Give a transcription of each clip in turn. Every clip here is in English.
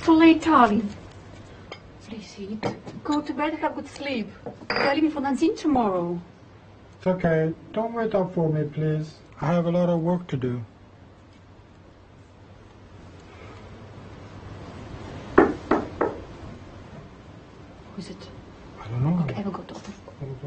too late, darling. Please eat. Go to bed and have good sleep. We're leaving for Nanjing tomorrow. It's okay. Don't wait up for me, please. I have a lot of work to do. Who is it? I don't know. Okay, I will go to open.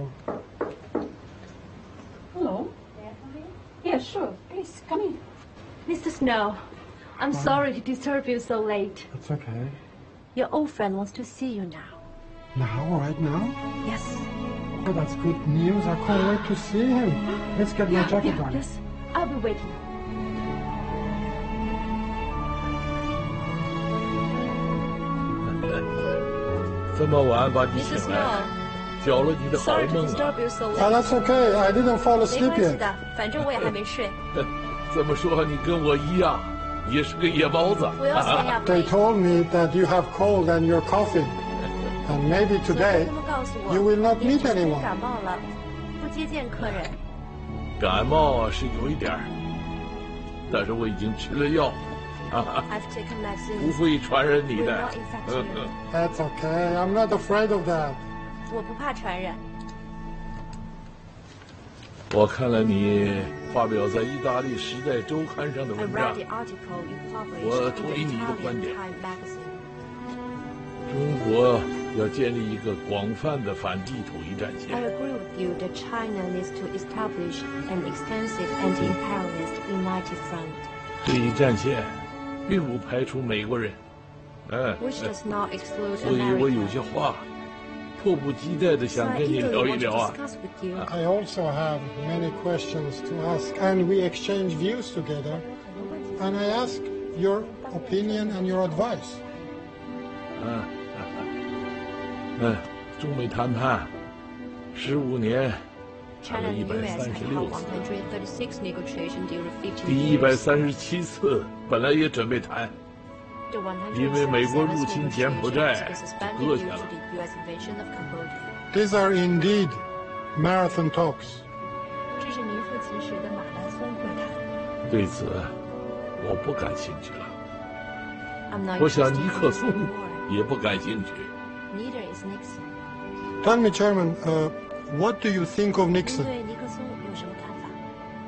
Hello? Yeah, sure. Please, come in. Mr. Snow, I'm sorry to disturb you so late. It's okay. Your old friend wants to see you now. Now, right now? Yes. Oh, that's good news. I can't wait to see him. Let's get my jacket on. Yes, I'll be waiting. 这么晚把你醒来，搅了你的好 Sorry to 梦 disturb 啊！ you so Oh, late. that's okay. I didn't fall 没 asleep 关系 yet. 的，反正我也还没睡。 这么说你跟我一样，也是个夜猫子。 不要这样 They ，please。 told me that you have cold and you're coughing. And maybe 昨 today 天他们告诉我 you will not 你 meet 昨天 anyone. 感冒了，不接见客人。 感冒是有一点儿，但是我已经吃了药， I've taken 不 medicine. 会传染你 Will 的 not。infect you. That's okay. I'm not afraid of that. 我不怕传染。 我看了你发表在意大利《时代周刊》上的 I 文 read 章， the article you published 我 in 同 the 意你的观 Italian 点。 Time magazine. 中国要建立一个广泛的反地主义战 I 线， agree with you that China needs to establish an extensive anti-imperialist united front, 这一战线并不排除美国人， which does not exclude 所以我有 America. 些话迫不及待的 So 想 I 跟你 eagerly 聊一 want to 聊啊。 discuss with you. I also have many questions to ask, and we exchange views together. And I ask your opinion and your advice. 中美谈判15年，谈 China 了 and the US 136 had held 次， 136 negotiations during 15 第 years. 137次本来也准备谈， The 因为美国入 137 侵柬埔 negotiations 寨 were 就 suspended 搁 due 浅 to 了。 the US invasion of Cambodia. These are indeed marathon talks. 这是名副其实的马拉松会谈。 对此，我不感兴趣了。 I'm not 我想 interested 尼 in 克 this 松 anymore. 也不感兴趣。 Neither is Nixon. Tell me, Chairman, what do you think of 您 Nixon? 对尼克松